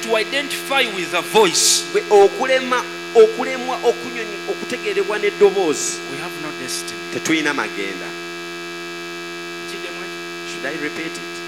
to identify with a voice, okulemwa okutegeerebwa n'eddoboozi, we have no destiny. tetulina magenda. Should I repeat it?